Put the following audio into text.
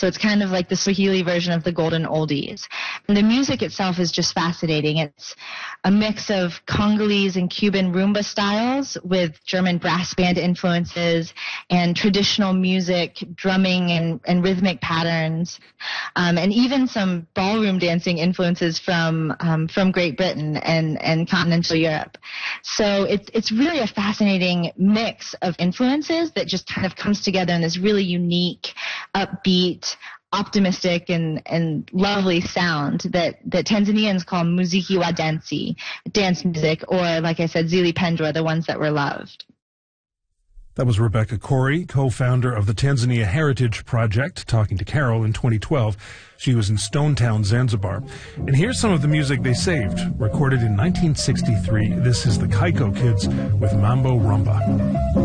So it's kind of like the Swahili version of the golden oldies. And the music itself is just fascinating. It's a mix of Congolese and Cuban rumba styles with German brass band influences and traditional music, drumming and rhythmic patterns, and even some ballroom dancing influences from Great Britain and continental Europe. So it's really a fascinating mix of influences that just kind of comes together in this really unique, upbeat, optimistic and lovely sound that Tanzanians call muziki wa dansi, dance music, or like I said, Zili Pendwa, the ones that were loved. That was Rebecca Corey, co-founder of the Tanzania Heritage Project, talking to Carol in 2012. She was in Stone Town, Zanzibar. And here's some of the music they saved, recorded in 1963. This is the Kaiko Kids with Mambo Rumba.